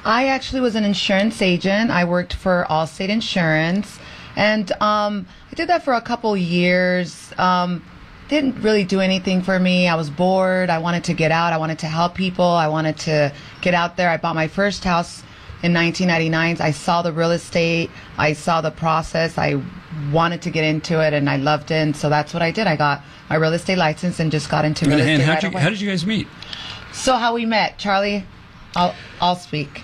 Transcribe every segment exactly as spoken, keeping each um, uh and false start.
I actually was an insurance agent. I worked for Allstate Insurance, and um, I did that for a couple years. Um, didn't really do anything for me. I was bored. I wanted to get out. I wanted to help people. I wanted to get out there. I bought my first house in nineteen ninety-nine. I saw the real estate. I saw the process. I wanted to get into it, and I loved it. And so that's what I did. I got my real estate license and just got into real and, estate and how'd right you, away. How did you guys meet? So how we met, Charlie, I'll, I'll speak.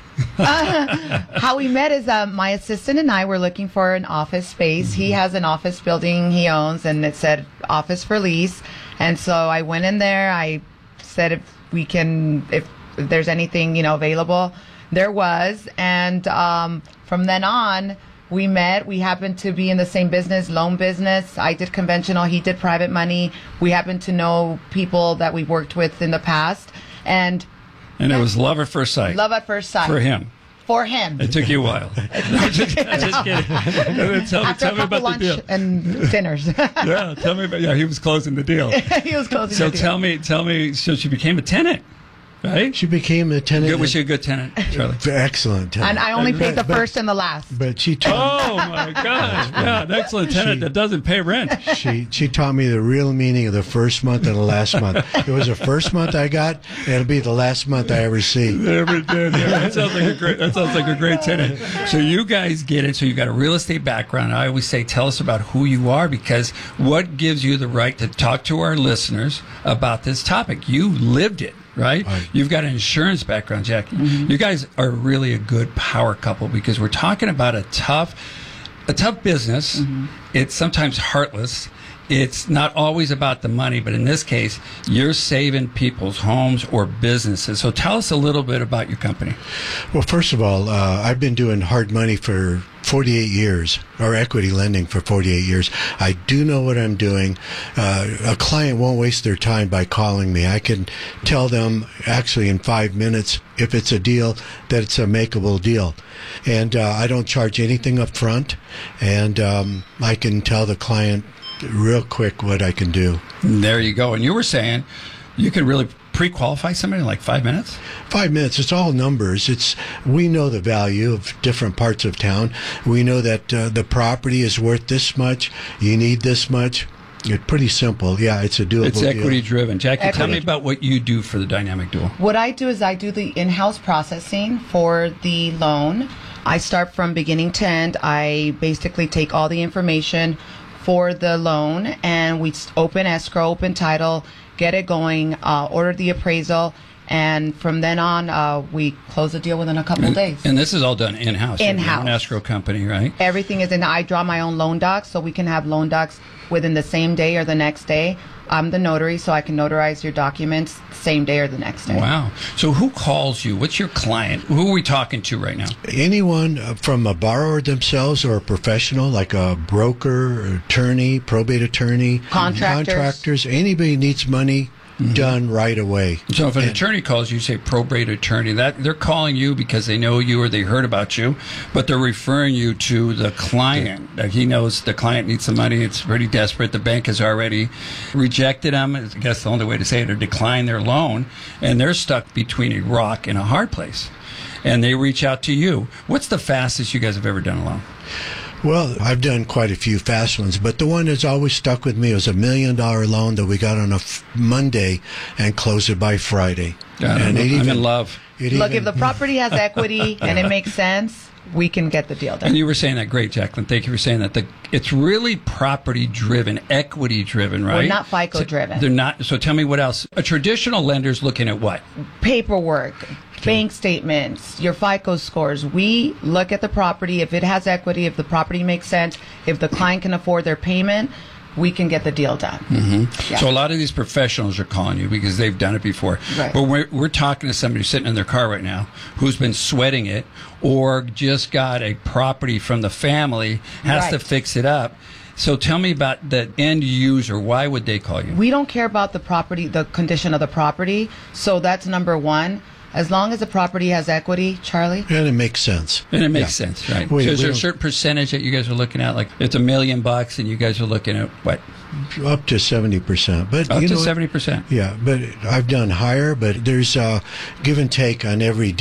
uh, how we met is uh, my assistant and I were looking for an office space. He has an office building he owns, and it said office for lease. And so I went in there. I said if we can, if, if there's anything, you know, available. There was. And um, from then on, we met. We happened to be in the same business, loan business. I did conventional. He did private money. We happened to know people that we worked with in the past. And And it was love at first sight. love at first sight. For him. For him. It took you a while. just, just kidding. tell me, After tell a me couple about lunch the deal. and dinners. Yeah, tell me about. Yeah, he was closing the deal. He was closing So the deal. tell me, tell me. So she became a tenant, right? She became a tenant. Good, was she a good tenant, Charlie? Excellent tenant. And I only paid the But- first and the last. But she taught, Oh my gosh! Yeah, an excellent tenant that doesn't pay rent. she she taught me the real meaning of the first month and the last month. It was the first month I got, and it'll be the last month I ever see. Never did. Yeah, that sounds like a great. That sounds like a great tenant. So you guys get it. So you got a real estate background. I always say, tell us about who you are, because what gives you the right to talk to our listeners about this topic? You lived it. Right? Right. You've got an insurance background, Jackie. You guys are really a good power couple, because we're talking about a tough, a tough business. It's sometimes heartless. It's not always about the money, but in this case, you're saving people's homes or businesses. So tell us a little bit about your company. Well, first of all, uh, I've been doing hard money for forty-eight years, or equity lending for forty-eight years. I do know what I'm doing. Uh, a client won't waste their time by calling me. I can tell them actually in five minutes, if it's a deal, that it's a makeable deal. And uh, I don't charge anything up front, and um, I can tell the client real quick what I can do. There you go. And you were saying you can really pre-qualify somebody in like five minutes? Five minutes. It's all numbers. It's we know the value of different parts of town. We know that uh, the property is worth this much. You need this much. It's pretty simple. Yeah, it's a doable It's equity deal. driven. Jackie, tell Equity. me about what you do for the Dynamic Duo. What I do is I do the in-house processing for the loan. I start from beginning to end. I basically take all the information for the loan, and we s- open escrow, open title, get it going, uh, order the appraisal, and from then on, uh, we close the deal within a couple And, days. and this is all done in-house. You're In-house. an escrow company, right? Everything is in. I draw my own loan docs, so we can have loan docs within the same day or the next day. I'm the notary, so I can notarize your documents same day or the next day. Wow. So who calls you? What's your client? Who are we talking to right now? Anyone uh, from a borrower themselves or a professional, like a broker, attorney, probate attorney, Contractors. contractors, anybody needs money done right away. So if an And- attorney calls you, say probate attorney, that they're calling you because they know you or they heard about you, but they're referring you to the client. That he knows the client needs some money. It's pretty desperate. The bank has already rejected them. I guess the only way to say it, or declined their loan, and they're stuck between a rock and a hard place. And they reach out to you. What's the fastest you guys have ever done a loan? Well, I've done quite a few fast ones, but the one that's always stuck with me was a million dollar loan that we got on a f- Monday and closed it by Friday. Yeah, I'm, and it I'm even- in love. it Look, even- if the property has equity and it makes sense, we can get the deal done. And you were saying that great, Jacqueline. Thank you for saying that. The, it's really property driven, equity driven, right? We're not FICO So driven. They're not. So tell me what else. A traditional lender's looking at what? Paperwork, bank statements, your FICO scores. We look at the property. If it has equity, if the property makes sense, if the client can afford their payment, we can get the deal done. Mm-hmm. Yeah. So a lot of these professionals are calling you because they've done it before. Right. But we're, we're talking to somebody who's sitting in their car right now who's been sweating it or just got a property from the family, has to Right. fix it up. So tell me about the end user. Why would they call you? We don't care about the property, the condition of the property. So that's number one. As long as the property has equity, Charlie. and it makes sense. And it makes Yeah. sense, right? We- so is we there a don't- certain percentage that you guys are looking at? Like it's a million bucks and you guys are looking at what? Up to seventy percent. But Up you to know, seventy percent. Yeah, but I've done higher, but there's uh, give and take on every deal.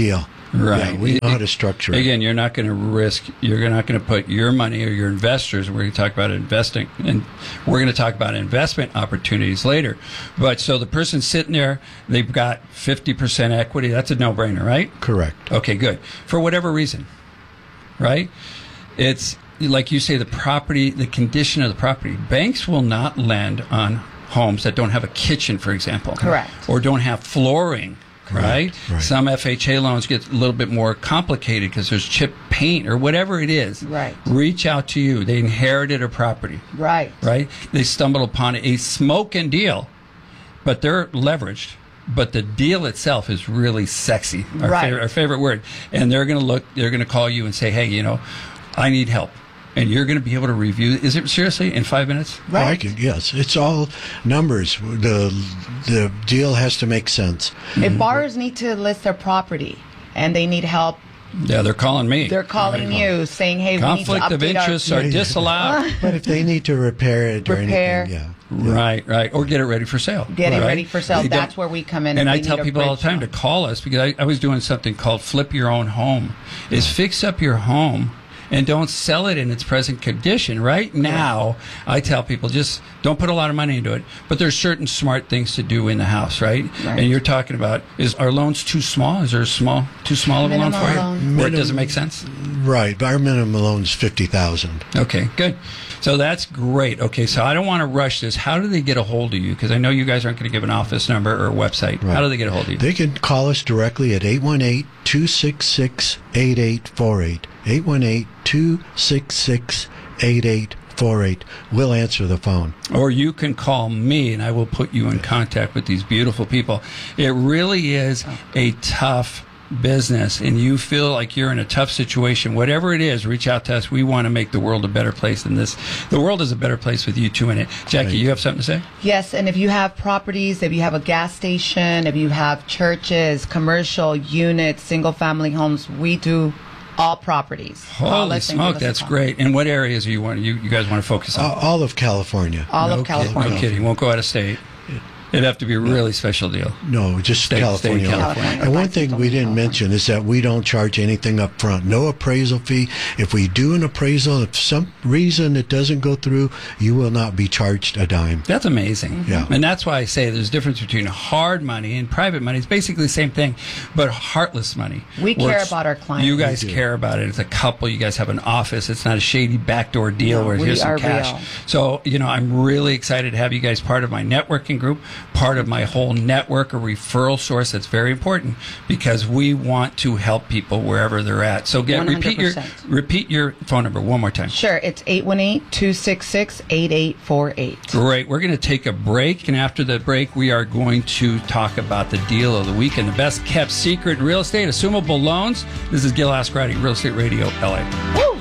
Right. Yeah, we know how to structure it. Again, you're not going to risk, you're not going to put your money or your investors, we're going to talk about investing, and we're going to talk about investment opportunities later. But so the person sitting there, they've got fifty percent equity. That's a no-brainer, right? Correct. Okay, good. For whatever reason, right? It's like you say, the property, the condition of the property. Banks will not lend on homes that don't have a kitchen, for example. Correct. Or don't have flooring. Right? Right. Some F H A loans get a little bit more complicated because there's chip paint or whatever it is. Right. Reach out to you. They inherited a property. Right. Right? They stumbled upon a smoking deal, but they're leveraged. But the deal itself is really sexy. Our, Right. favorite, our favorite word. And they're going to look, they're going to call you and say, hey, you know, I need help. And you're going to be able to review. Is it seriously in five minutes? Oh, I Right. can, yes, it's all numbers. The the deal has to make sense. If borrowers need to list their property and they need help, Yeah, they're calling me. they're calling you saying, hey, we Conflict need to of update interests our... are disallowed. But if they need to repair it or Repair. anything, yeah. Right, right. Or get it ready for sale. Get it right? ready for sale. They That's don't- where we come in. And if I they tell need a people all the bridge time to loan. call us because I, I was doing something called flip your own home. Is fix up your home and don't sell it in its present condition. Right now, I tell people just don't put a lot of money into it, but there's certain smart things to do in the house, right? Right. And you're talking about, is our loans too small? Is there a small, too small of a loan Minimum for you? loan. Where it doesn't make sense? Right. But our minimum loan is fifty thousand. Okay, good. So that's great. Okay, so I don't want to rush this. How do they get a hold of you? Because I know you guys aren't going to give an office number or a website. Right. How do they get a hold of you? They can call us directly at eight one eight, two six six, eight eight four eight. eight one eight, two six six, eight eight four eight. We'll answer the phone. Or you can call me and I will put you in contact with these beautiful people. It really is a tough business and you feel like you're in a tough situation, whatever it is, reach out to us. We want to make the world a better place than this. The world is a better place with you two in it. Jackie, Right. you have something to say? Yes, and if you have properties, if you have a gas station, if you have churches, commercial units, single-family homes, we do all properties. Call Holy us and give smoke, us a that's call. great. And what areas do you want you, you guys want to focus on? Uh, all of California. All no of kid- California. no kidding. Won't go out of state. It'd have to be a really special deal. No, just Stay- California. stay in California. And one thing we didn't mention is that we don't charge anything up front. No appraisal fee. If we do an appraisal, if some reason it doesn't go through, you will not be charged a dime. That's amazing. Yeah. And that's why I say there's a difference between hard money and private money. It's basically the same thing, but heartless money. We care Where it's- about our clients. You guys We do. care about it. It's a couple. You guys have an office. It's not a shady backdoor deal No, where we here's some are cash. real. So, you know, I'm really excited to have you guys part of my networking group, part of my whole network, a referral source. That's very important because we want to help people wherever they're at. So get repeat your one hundred percent. repeat your phone number one more time. Sure, it's eight one eight, two six six, eight eight four eight. Great. We're going to take a break, and after the break, we are going to talk about the deal of the week and the best kept secret in real estate, assumable loans. This is Gil Ascarati, Real Estate Radio, L A. Woo!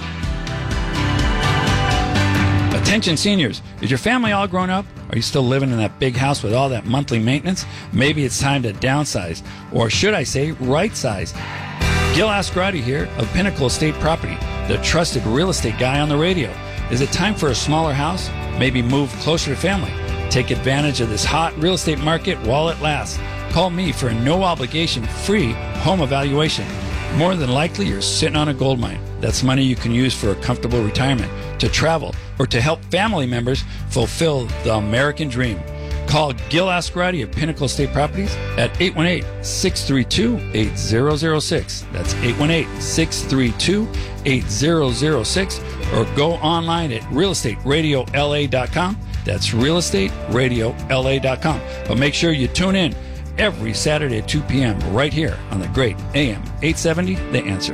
Attention seniors, is your family all grown up? Are you still living in that big house with all that monthly maintenance? Maybe it's time to downsize, or should I say right size. Gil Ascarati here of Pinnacle Estate Property, the trusted real estate guy on the radio. Is it time for a smaller house? Maybe move closer to family. Take advantage of this hot real estate market while it lasts. Call me for a no obligation free home evaluation. More than likely, you're sitting on a gold mine. That's money you can use for a comfortable retirement, to travel, or to help family members fulfill the American dream. Call Gil Ascarati of Pinnacle Estate Properties at eight one eight, six three two, eight zero zero six. That's eight one eight, six three two, eight zero zero six. Or go online at real estate radio L A dot com. That's real estate radio L A dot com. But make sure you tune in every Saturday at two p.m. right here on the great A M eight seventy, The Answer.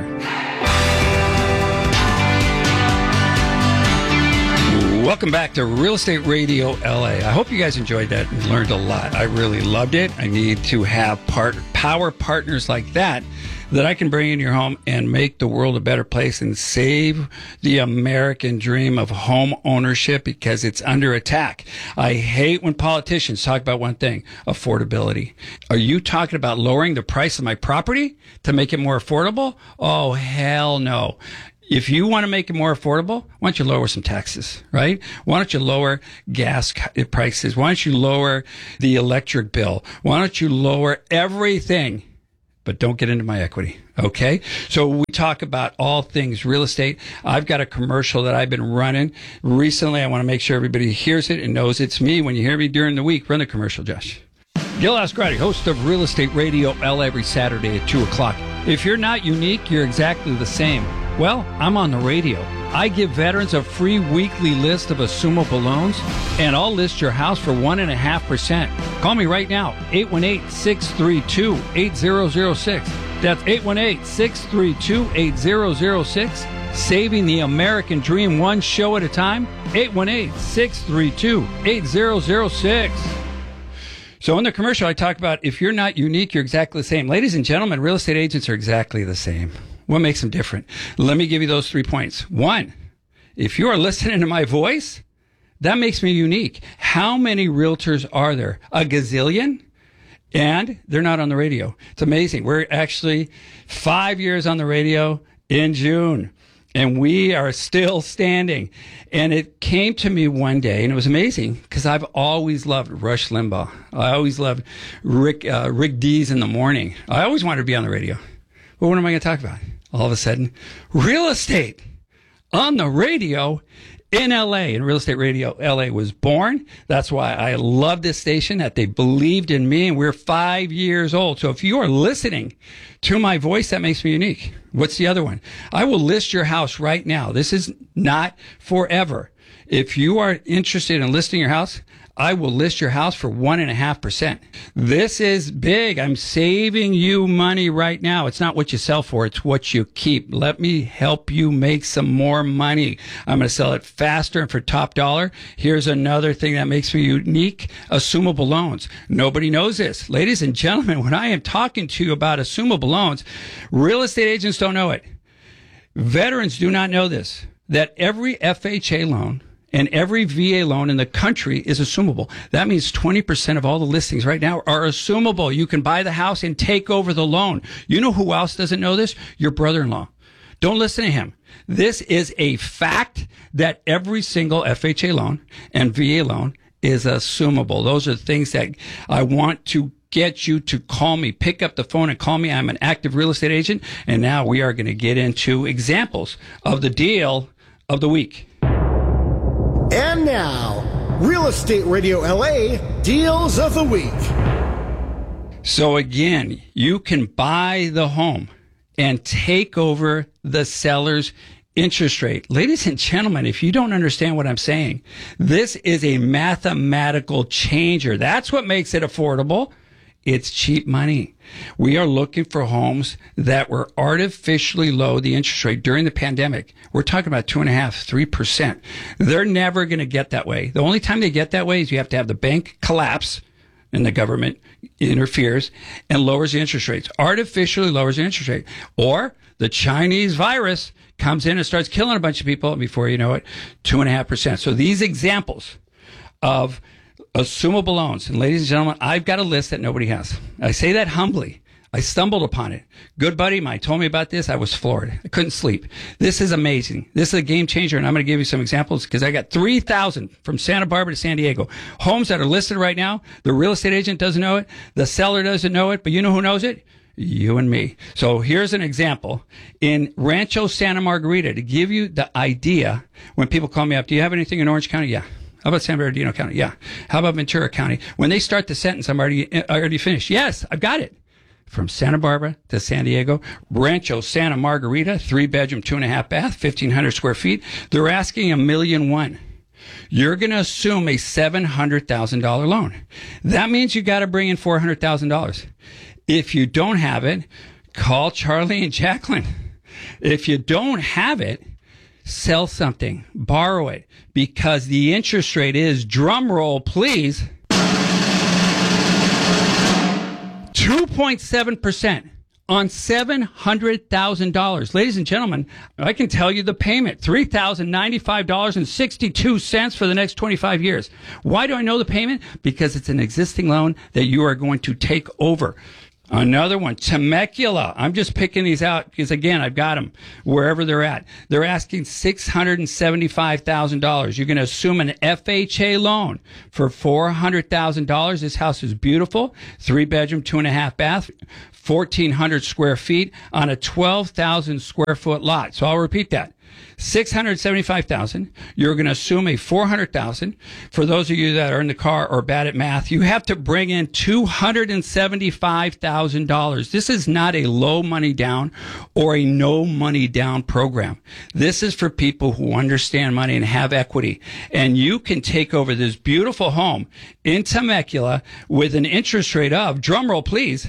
Welcome back to Real Estate Radio L A. I hope you guys enjoyed that and learned a lot. I really loved it. I need to have part, power partners like that that I can bring in your home and make the world a better place and save the American dream of home ownership because it's under attack. I hate when politicians talk about one thing, affordability. Are you talking about lowering the price of my property to make it more affordable? Oh, hell no. If you want to make it more affordable, why don't you lower some taxes, right? Why don't you lower gas prices? Why don't you lower the electric bill? Why don't you lower everything? But don't get into my equity. Okay. So we talk about all things real estate. I've got a commercial that I've been running recently. I want to make sure everybody hears it and knows it's me. When you hear me during the week, run the commercial, Josh. Gil Asgrati, host of Real Estate Radio L A every Saturday at two o'clock. If you're not unique, you're exactly the same. Well, I'm on the radio. I give veterans a free weekly list of assumable loans, and I'll list your house for one point five percent. Call me right now, eight one eight, six three two, eight zero zero six. That's eight one eight, six three two, eight zero zero six. Saving the American dream one show at a time, eight one eight, six three two, eight zero zero six. So in the commercial, I talk about if you're not unique, you're exactly the same. Ladies and gentlemen, real estate agents are exactly the same. What makes them different? Let me give you those three points. One, if you are listening to my voice, that makes me unique. How many realtors are there? A gazillion? And they're not on the radio. It's amazing. We're actually five years on the radio in June, and we are still standing. And it came to me one day, and it was amazing because I've always loved Rush Limbaugh. I always loved Rick, uh, Rick Dees in the morning. I always wanted to be on the radio. But what am I going to talk about? All of a sudden, real estate on the radio in L A, and Real Estate Radio L A was born. That's why I love this station, that they believed in me, and we're five years old. So if you are listening to my voice, that makes me unique. What's the other one? I will list your house right now. This is not forever. If you are interested in listing your house, I will list your house for one and a half percent. This is big. I'm saving you money right now. It's not what you sell for. It's what you keep. Let me help you make some more money. I'm going to sell it faster and for top dollar. Here's another thing that makes me unique. Assumable loans. Nobody knows this. Ladies and gentlemen, when I am talking to you about assumable loans, real estate agents don't know it. Veterans do not know this, that every F H A loan and every V A loan in the country is assumable. That means twenty percent of all the listings right now are assumable. You can buy the house and take over the loan. You know who else doesn't know this? Your brother-in-law. Don't listen to him. This is a fact that every single F H A loan and V A loan is assumable. Those are things that I want to get you to call me. Pick up the phone and call me. I'm an active real estate agent. And now we are going to get into examples of the deal of the week. And now, Real Estate Radio L A Deals of the Week. So again, you can buy the home and take over the seller's interest rate. Ladies and gentlemen, if you don't understand what I'm saying, this is a mathematical changer. That's what makes it affordable. It's cheap money. We are looking for homes that were artificially low, the interest rate during the pandemic. We're talking about two and a half, three percent. They're never going to get that way. The only time they get that way is you have to have the bank collapse and the government interferes and lowers the interest rates, artificially lowers the interest rate. Or the Chinese virus comes in and starts killing a bunch of people, and before you know it, two and a half percent. So these examples of assumable loans. And ladies and gentlemen, I've got a list that nobody has. I say that humbly. I stumbled upon it. Good buddy of mine told me about this. I was floored. I couldn't sleep. This is amazing. This is a game changer, and I'm going to give you some examples because I got three thousand from Santa Barbara to San Diego. Homes that are listed right now. The real estate agent doesn't know it. The seller doesn't know it. But you know who knows it? You and me. So here's an example in Rancho Santa Margarita to give you the idea. When people call me up, do you have anything in Orange County? Yeah. How about San Bernardino County? Yeah. How about Ventura County? When they start the sentence, I'm already, I already finished. Yes, I've got it. From Santa Barbara to San Diego, Rancho Santa Margarita, three bedroom, two and a half bath, fifteen hundred square feet. They're asking a million one. You're going to assume a seven hundred thousand dollars loan. That means you got to bring in four hundred thousand dollars. If you don't have it, call Charlie and Jacqueline. If you don't have it, sell something, borrow it, because the interest rate is, drum roll, please, two point seven percent on seven hundred thousand dollars. Ladies and gentlemen, I can tell you the payment, three thousand ninety-five dollars and sixty-two cents for the next twenty-five years. Why do I know the payment? Because it's an existing loan that you are going to take over. Another one, Temecula. I'm just picking these out because, again, I've got them wherever they're at. They're asking six hundred seventy-five thousand dollars. You're going to assume an F H A loan for four hundred thousand dollars. This house is beautiful. Three bedroom, two and a half bath, fourteen hundred square feet on a twelve thousand square foot lot. So I'll repeat that. six hundred seventy-five thousand. You're going to assume a four hundred thousand. For those of you that are in the car or bad at math, you have to bring in two hundred seventy-five thousand dollars. This is not a low money down or a no money down program. This is for people who understand money and have equity. And you can take over this beautiful home in Temecula with an interest rate of, drumroll please,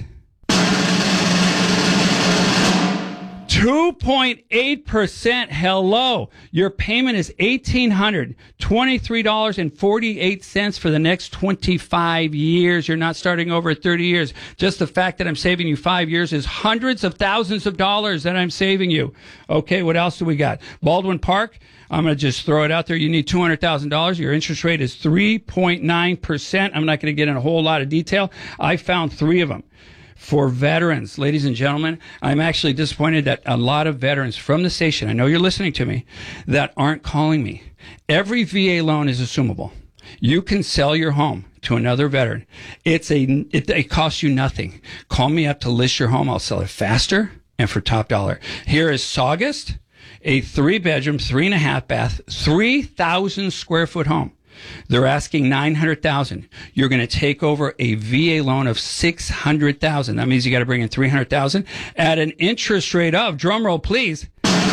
two point eight percent. Hello. Your payment is one thousand eight hundred twenty-three dollars and forty-eight cents for the next twenty-five years. You're not starting over at thirty years. Just the fact that I'm saving you five years is hundreds of thousands of dollars that I'm saving you. Okay, what else do we got? Baldwin Park. I'm going to just throw it out there. You need two hundred thousand dollars. Your interest rate is three point nine percent. I'm not going to get in a whole lot of detail. I found three of them. For veterans, ladies and gentlemen, I'm actually disappointed that a lot of veterans from the station, I know you're listening to me, that aren't calling me. Every V A loan is assumable. You can sell your home to another veteran. It's a, it, it costs you nothing. Call me up to list your home. I'll sell it faster and for top dollar. Here is Sawgust, a three bedroom, three and a half bath, three thousand square foot home. They're asking nine hundred thousand dollars. You're going to take over a V A loan of six hundred thousand dollars. That means you got to bring in three hundred thousand dollars at an interest rate of, drumroll please,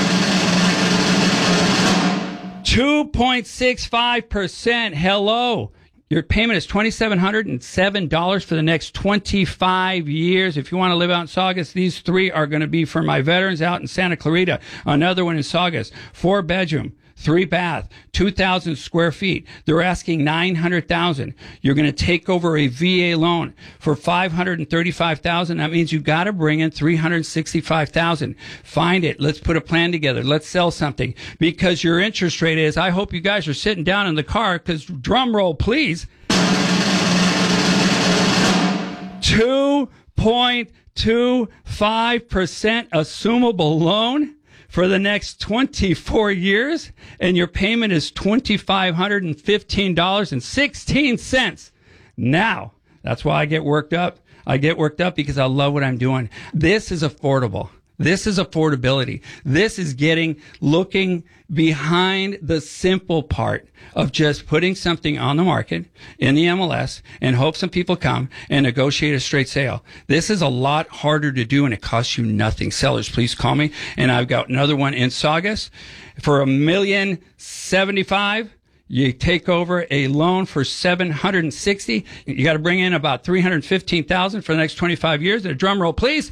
two point six five percent. Hello. Your payment is two thousand seven hundred seven dollars for the next twenty-five years. If you want to live out in Saugus, these three are going to be for my veterans out in Santa Clarita. Another one in Saugus, four bedroom, three bath, two thousand square feet. They're asking nine hundred thousand dollars. You're going to take over a V A loan for five hundred thirty-five thousand dollars. That means you got to bring in three hundred sixty-five thousand dollars. Find it. Let's put a plan together. Let's sell something, because your interest rate is, I hope you guys are sitting down in the car, because drum roll, please, two point two five percent assumable loan for the next twenty-four years, and your payment is two thousand five hundred fifteen dollars and sixteen cents. Now, that's why I get worked up. I get worked up because I love what I'm doing. This is affordable. This is affordability. This is getting, looking behind the simple part of just putting something on the market in the M L S and hope some people come and negotiate a straight sale. This is a lot harder to do, and it costs you nothing. Sellers, please call me. And I've got another one in Saugus for a million seventy-five. You take over a loan for seven hundred sixty. You got to bring in about three hundred fifteen thousand for the next twenty-five years. A drum roll, please.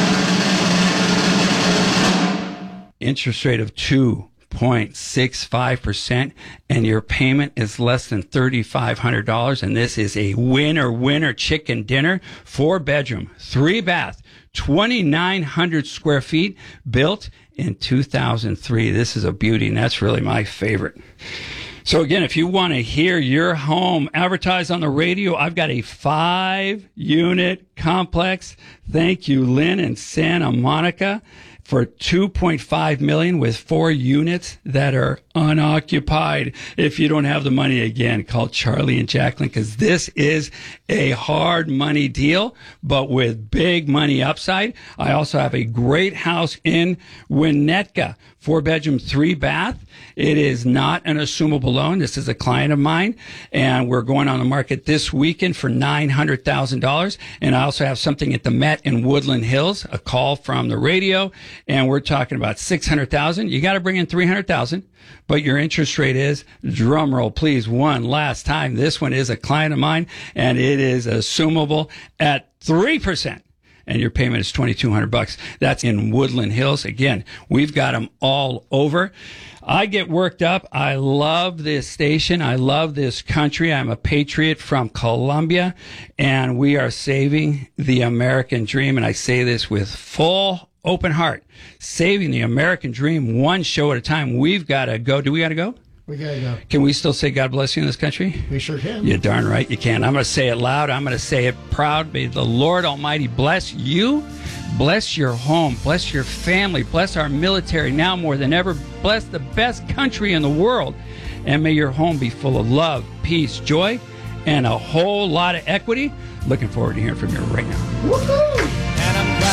Interest rate of two point six five percent, and your payment is less than three thousand five hundred dollars. And this is a winner, winner chicken dinner. Four bedroom, three bath, twenty-nine hundred square feet, built in two thousand three. This is a beauty, and that's really my favorite. So again, if you want to hear your home advertised on the radio, I've got a five unit complex. Thank you, Lynn in Santa Monica, for two point five million dollars with four units that are unoccupied. If you don't have the money, again, call Charlie and Jacqueline, because this is a hard money deal, but with big money upside. I also have a great house in Winnetka, four bedroom, three bath. It is not an assumable loan. This is a client of mine, and we're going on the market this weekend for nine hundred thousand dollars. And I also have something at the Met in Woodland Hills, a call from the radio, and we're talking about six hundred thousand dollars. You got to bring in three hundred thousand dollars, but your interest rate is, drum roll please, one last time. This one is a client of mine, and it is assumable at three percent. And your payment is twenty-two hundred bucks. That's in Woodland Hills. Again, we've got them all over. I get worked up. I love this station. I love this country. I'm a patriot from Colombia, and we are saving the American dream. And I say this with full open heart. Saving the American dream one show at a time. We've got to go. Do we got to go? We gotta go. Can we still say God bless you in this country? We sure can. You're darn right you can. I'm going to say it loud. I'm going to say it proud. May the Lord Almighty bless you, bless your home, bless your family, bless our military now more than ever, bless the best country in the world, and may your home be full of love, peace, joy, and a whole lot of equity. Looking forward to hearing from you right now. Woohoo! And I'm glad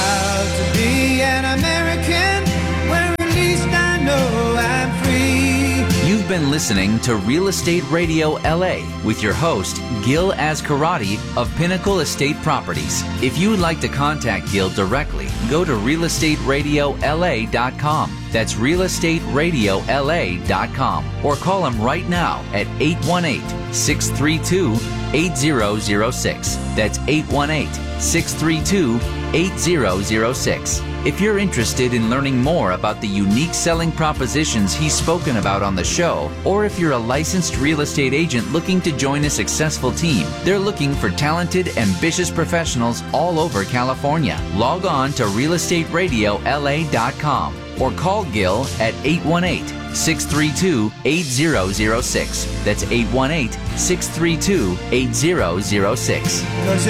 an American where at least I know I'm free. You've been listening to Real Estate Radio L A with your host, Gil Ascarati of Pinnacle Estate Properties. If you would like to contact Gil directly, go to real estate radio L A dot com. That's real estate radio L A dot com. Or call him right now at eight one eight, six three two, eight zero zero six. That's eight one eight, six three two, eight zero zero six. If you're interested in learning more about the unique selling propositions he's spoken about on the show, or if you're a licensed real estate agent looking to join a successful team, they're looking for talented, ambitious professionals all over California. Log on to real estate radio L A dot com or call Gil at eight one eight, six three two, eight zero zero six. That's eight one eight, six three two, eight zero zero six.